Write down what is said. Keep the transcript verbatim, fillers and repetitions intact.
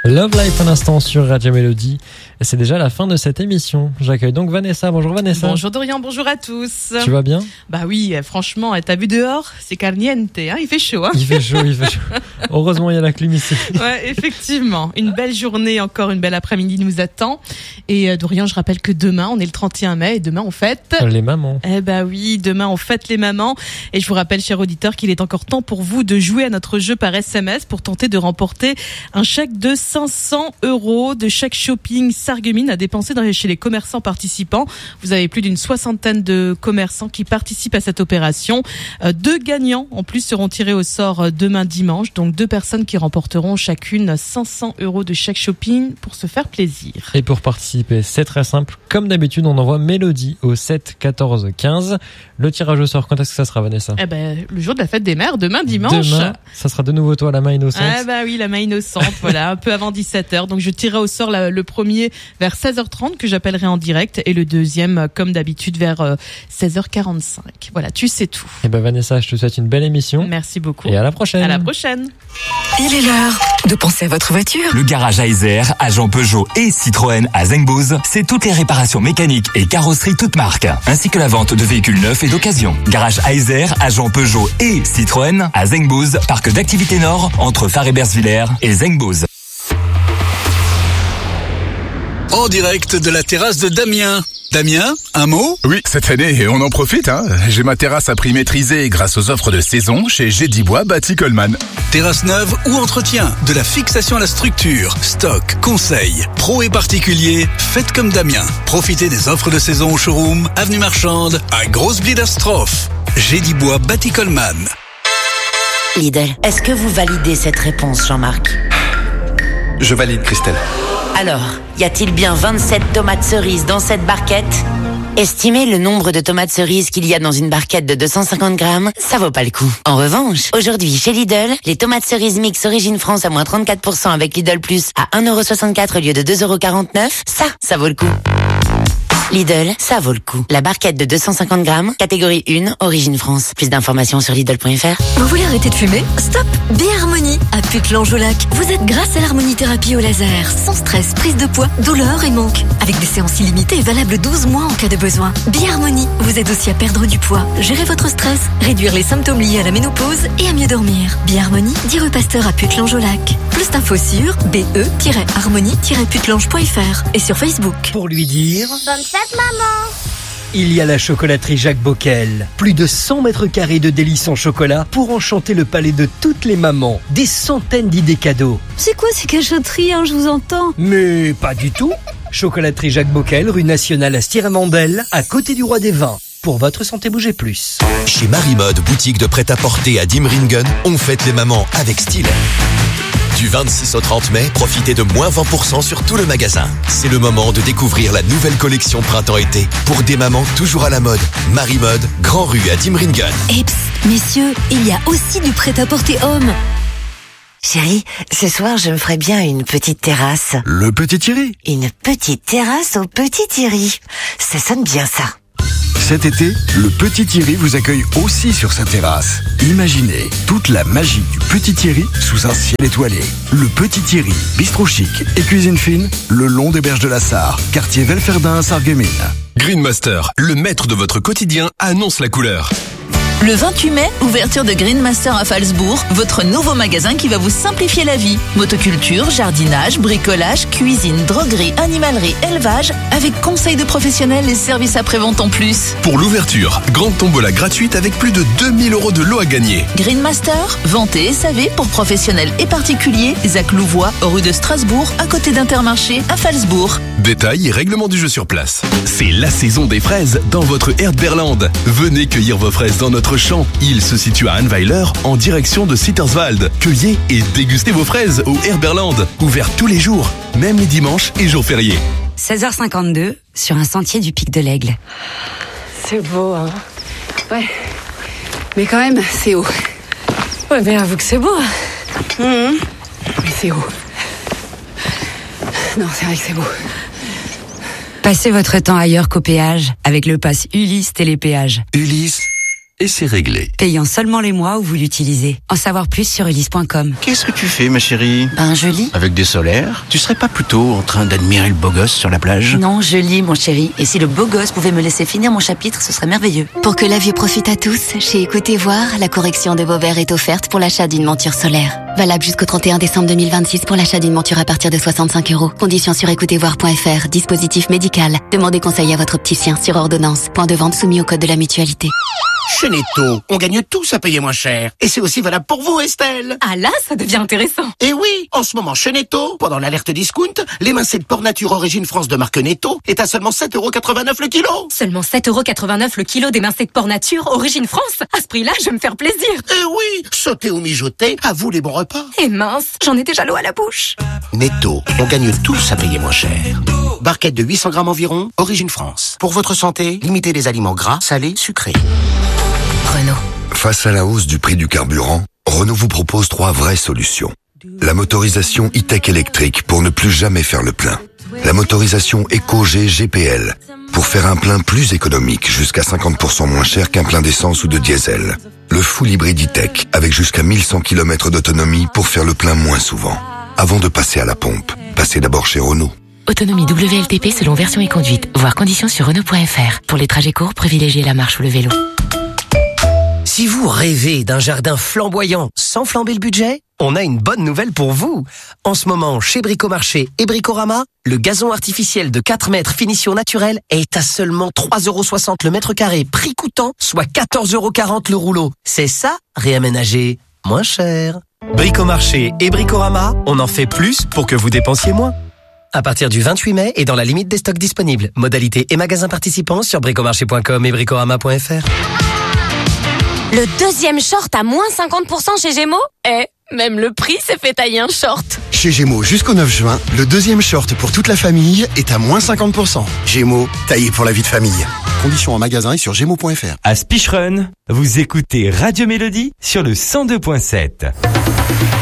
Love Life un instant sur Radio Mélodie. Et c'est déjà la fin de cette émission. J'accueille donc Vanessa. Bonjour Vanessa. Bonjour Dorian, bonjour à tous. Tu vas bien? Bah oui, franchement, t'as vu dehors? C'est caliente, hein, il fait chaud. Hein. Il fait chaud, il fait chaud. Heureusement, il y a la clim ici. Ouais, effectivement. Une belle journée, encore une belle après-midi nous attend. Et euh, Dorian, je rappelle que demain, on est le trente et un mai et demain on fête... Les mamans. Eh bah oui, demain on fête les mamans. Et je vous rappelle, chers auditeurs, qu'il est encore temps pour vous de jouer à notre jeu par S M S pour tenter de remporter un chèque de cinq cents euros de chèque shopping Sarreguemines à dépenser dans, chez les commerçants participants. Vous avez plus d'une soixantaine de commerçants qui participent à cette opération. Euh, deux gagnants en plus seront tirés au sort demain dimanche. Donc deux personnes qui remporteront chacune cinq cents euros de chèque shopping pour se faire plaisir. Et pour participer, c'est très simple. Comme d'habitude, on envoie Mélodie au sept quatorze quinze. Le tirage au sort, quand est-ce que ça sera, Vanessa? Eh ben, le jour de la fête des mères, demain dimanche. Demain, ça sera de nouveau toi, la main innocente. Ah bah oui, la main innocente, voilà, un peu avant dix-sept heures. Donc je tirerai au sort la, le premier vers seize heures trente que j'appellerai en direct et le deuxième, comme d'habitude, vers euh, seize heures quarante-cinq. Voilà, tu sais tout. Et ben Vanessa, je te souhaite une belle émission. Merci beaucoup. Et à la prochaine. À la prochaine. Il est l'heure de penser à votre voiture. Le garage Aiser, agent Peugeot et Citroën à Zengboz, c'est toutes les réparations mécaniques et carrosseries toutes marques, ainsi que la vente de véhicules neufs et d'occasion. Garage Aiser, agent Peugeot et Citroën à Zengboz, parc d'activité nord entre Fare-Bersviller et Zengboz. En direct de la terrasse de Damien. Damien, un mot? Oui, cette année, on en profite, hein. J'ai ma terrasse à prix maîtrisé grâce aux offres de saison chez Gédibois Bâti Coleman. Terrasse neuve ou entretien, de la fixation à la structure, stock, conseil, pro et particulier, faites comme Damien. Profitez des offres de saison au showroom, avenue Marchande, à Grosse-Bliederstroff. Gédibois Bâti Coleman. Lidl, est-ce que vous validez cette réponse, Jean-Marc? Je valide, Christelle. Alors, y a-t-il bien vingt-sept tomates cerises dans cette barquette? Estimez le nombre de tomates cerises qu'il y a dans une barquette de deux cent cinquante grammes, ça vaut pas le coup. En revanche, aujourd'hui chez Lidl, les tomates cerises mix Origine France à moins trente-quatre pour cent avec Lidl Plus à un euro soixante-quatre au lieu de deux euros quarante-neuf, ça, ça vaut le coup. Lidl, ça vaut le coup. La barquette de deux cent cinquante grammes, catégorie un, Origine France. Plus d'informations sur Lidl point F R. Vous voulez arrêter de fumer? Stop! Biharmonie à Putelange-au-Lac. Vous êtes grâce à l'harmonithérapie au laser. Sans stress, prise de poids, douleur et manque. Avec des séances illimitées et valables douze mois en cas de besoin. Biharmonie vous aide aussi à perdre du poids, gérer votre stress, réduire les symptômes liés à la ménopause et à mieux dormir. Biharmonie, dit rue Pasteur à Putelange-au-Lac. Plus d'infos sur b e harmonie tiret putelange point f r et sur Facebook. Pour lui dire... vingt-sept maman. Il y a la chocolaterie Jacques Boquel. Plus de cent mètres carrés de délices en chocolat pour enchanter le palais de toutes les mamans. Des centaines d'idées cadeaux. C'est quoi ces cachotteries, hein, je vous entends? Mais pas du tout. Chocolaterie Jacques Boquel, rue Nationale à Stiramandel, à côté du Roi des Vins. Pour votre santé, bougez plus. Chez Marimode, boutique de prêt-à-porter à Dimringen, on fête les mamans avec style. Du vingt-six au trente mai, profitez de moins vingt pour cent sur tout le magasin. C'est le moment de découvrir la nouvelle collection printemps-été. Pour des mamans toujours à la mode. Marimode, Grand Rue à Dimringen. Et psst, messieurs, il y a aussi du prêt-à-porter homme. Chérie, ce soir, je me ferais bien une petite terrasse. Le Petit Thierry. Une petite terrasse au Petit Thierry. Ça sonne bien, ça. Cet été, le Petit Thierry vous accueille aussi sur sa terrasse. Imaginez toute la magie du Petit Thierry sous un ciel étoilé. Le Petit Thierry, bistrot chic et cuisine fine, le long des berges de la Sarre, quartier Velferdin à Sarreguemines. Greenmaster, le maître de votre quotidien, annonce la couleur. Le vingt-huit mai, ouverture de Greenmaster à Falsbourg, votre nouveau magasin qui va vous simplifier la vie. Motoculture, jardinage, bricolage, cuisine, droguerie, animalerie, élevage, avec conseils de professionnels et services après-vente en plus. Pour l'ouverture, grande tombola gratuite avec plus de deux mille euros de lots à gagner. Greenmaster, vente et S A V pour professionnels et particuliers, Zac Louvois, rue de Strasbourg, à côté d'Intermarché, à Falsbourg. Détails et règlement du jeu sur place. C'est la saison des fraises dans votre Erdbeerland. Venez cueillir vos fraises dans notre champ. Il se situe à Annweiler, en direction de Sitterswald. Cueillez et dégustez vos fraises au Erdbeerland. Ouvert tous les jours, même les dimanches et jours fériés. seize heures cinquante-deux, sur un sentier du Pic de l'Aigle. C'est beau, hein. Ouais. Mais quand même, c'est haut. Ouais, mais avoue que c'est beau. Mmh. Mais c'est haut. Non, c'est vrai que c'est beau. Passez votre temps ailleurs qu'au péage avec le pass Ulysse Télépéage. Ulysse et c'est réglé. Payant seulement les mois où vous l'utilisez. En savoir plus sur ulysse point com. Qu'est-ce que tu fais, ma chérie? Ben, je lis. Avec des solaires? Tu serais pas plutôt en train d'admirer le beau gosse sur la plage? Non, je lis, mon chéri. Et si le beau gosse pouvait me laisser finir mon chapitre, ce serait merveilleux. Pour que la vue profite à tous, chez Écoutez Voir, la correction de vos verres est offerte pour l'achat d'une monture solaire. Valable jusqu'au trente et un décembre deux mille vingt-six pour l'achat d'une monture à partir de soixante-cinq euros. Conditions sur écoutez voir point f r. Dispositif médical. Demandez conseil à votre opticien sur ordonnance. Point de vente soumis au code de la mutualité. Chez Netto, on gagne tous à payer moins cher. Et c'est aussi valable pour vous, Estelle. Ah là, ça devient intéressant. Et oui, en ce moment, chez Netto, pendant l'alerte discount, l'émincé de porc nature origine France de marque Netto est à seulement sept euros quatre-vingt-neuf le kilo. Seulement sept euros quatre-vingt-neuf le kilo d'émincé de porc nature origine France. À ce prix-là, je vais me faire plaisir. Et oui, sauter ou mijoter, à vous les bons repas. Et mince, j'en ai déjà l'eau à la bouche. Netto, on gagne tous à payer moins cher. Barquette de huit cents grammes environ, origine France. Pour votre santé, limitez les aliments gras, salés, sucrés. Renault. Face à la hausse du prix du carburant, Renault vous propose trois vraies solutions. La motorisation e-tech électrique pour ne plus jamais faire le plein. La motorisation EcoG G P L pour faire un plein plus économique, jusqu'à cinquante pour cent moins cher qu'un plein d'essence ou de diesel. Le full hybride e-tech avec jusqu'à mille cent kilomètres d'autonomie pour faire le plein moins souvent. Avant de passer à la pompe, passez d'abord chez Renault. Autonomie W L T P selon version et conduite. Voir conditions sur Renault point f r. Pour les trajets courts, privilégiez la marche ou le vélo. Si vous rêvez d'un jardin flamboyant sans flamber le budget, on a une bonne nouvelle pour vous. En ce moment, chez Bricomarché et Bricorama, le gazon artificiel de quatre mètres finition naturelle est à seulement trois euros soixante le mètre carré, prix coûtant, soit quatorze euros quarante le rouleau. C'est ça, réaménager moins cher. Bricomarché et Bricorama, on en fait plus pour que vous dépensiez moins. À partir du vingt-huit mai et dans la limite des stocks disponibles. Modalités et magasins participants sur bricomarché point com et bricorama point f r. Le deuxième short à moins cinquante pour cent chez Gémeaux? Eh, même le prix s'est fait tailler un short. Chez Gémeaux, jusqu'au neuf juin, le deuxième short pour toute la famille est à moins cinquante pour cent. Gémeaux, taillé pour la vie de famille. Conditions en magasin et sur gémeaux point f r. À Spicherun, vous écoutez Radio Mélodie sur le cent deux point sept.